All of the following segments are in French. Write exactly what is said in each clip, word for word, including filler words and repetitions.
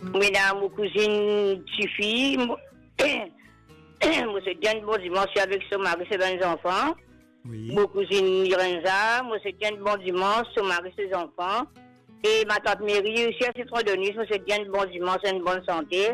Moi, mon cousine, Tifi, moi, c'est bien bon dimanche avec son mari, ses vingt enfants. Oui. Mon cousine Lorenza, moi, c'est bien bon dimanche, son mari, ses enfants. Et ma tante Mérie aussi à Citron-Denis, moi, c'est bien bon dimanche, une bonne santé.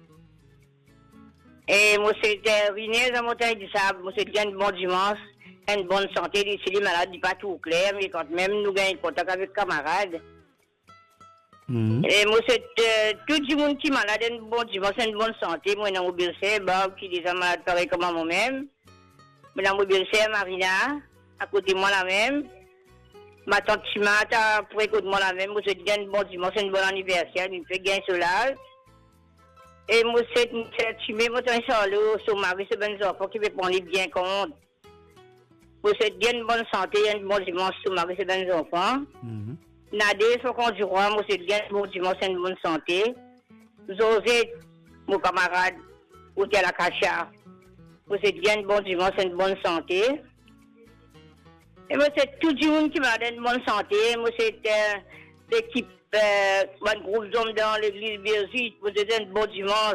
Et moi, c'est Rinez à Montagne du Sable, moi, c'est bien bon dimanche, une bonne santé. Ici, les malades, pas tout clair, mais quand même, nous gagnons contact avec camarades. Mm. Et moi, c'est euh, tout le monde qui est malade, une bonne dimanche, une bonne santé. Moi, dans mon belle-sœur, Bob, qui est déjà malade, pareil comme moi-même. Moi, dans mon belle-sœur, Marina, à côté de moi, la même. Ma tante Chimata, pour écouter moi la même, moi je dis un bon dimanche, un bon anniversaire, il me fait gain solal. Et moi c'est Chimé, moi c'est un solo, son mari, c'est ben enfant qui veut prendre bien compte. Moi c'est bien une bonne santé, un bon dimanche, son mari, c'est ben enfant. Nadé, son compte du roi, moi c'est bien un bon dimanche, une bonne santé. José, mon camarade, où est la Cacha, moi c'est bien un bon dimanche, une bonne santé. Et moi, c'est tout le monde qui m'a donné une bonne santé. Moi, c'est euh, l'équipe, euh, un groupe d'hommes dans l'église Birzit. Moi, c'est un bon dimanche.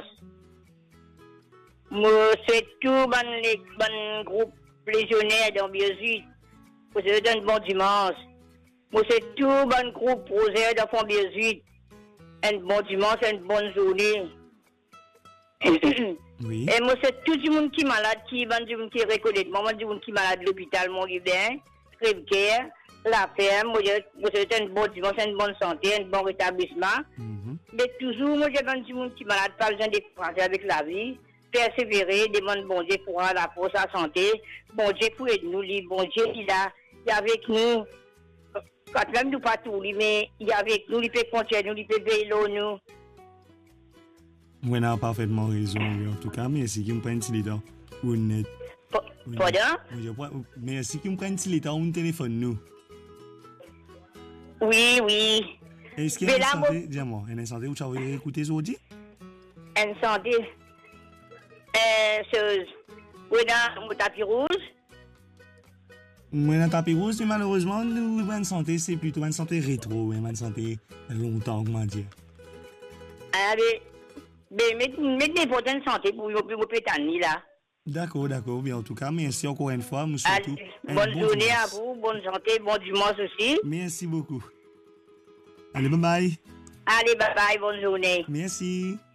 Moi, c'est tout un groupe légionnaire dans Birzit. Moi, c'est un bon dimanche. Moi, c'est tout un groupe prosaire dans Fond Birzit. Un bon dimanche, une bonne journée. Oui. Et moi, c'est tout le monde qui est malade, qui est qui est reconnaît. Moi, tout le monde qui est malade à l'hôpital, mon libère. Crève-cœur, la ferme, moi j'ai une bonne dimanche, une bonne santé, un bon rétablissement. Mm-hmm. Mais toujours, moi j'ai un petit monde qui est malade, pas besoin de décourager avec la vie, persévérer, demander bon Dieu pour la force, la santé, bon Dieu pour aider nous, bon Dieu il est là, il est avec nous, quand même nous pas tout, mais il est avec nous, il peut continuer nous, il peut veiller nous. Vous avez parfaitement raison, en tout cas, merci qui me prenne ce temps. Pardon? Merci qui me prenne si l'état on téléphone nous. Oui, oui. Est-ce qu'il y a une santé, dis-moi, une santé où tu as écouté aujourd'hui? Une santé. Euh, c'est, oui, dans le tapis rouge. Oui, dans le tapis rouge, mais malheureusement, nous, une santé, c'est plutôt une santé rétro, une santé longtemps, comment dire. Ah, mais, mais, mais, mais, n'importe une santé pour vous pétani, là. D'accord, d'accord. Mais en tout cas, merci encore une fois. Nous Allez, bonne bon journée dimanche. À vous, bonne santé, bon dimanche aussi. Merci beaucoup. Allez, bye bye. Allez, bye bye, bonne journée. Merci.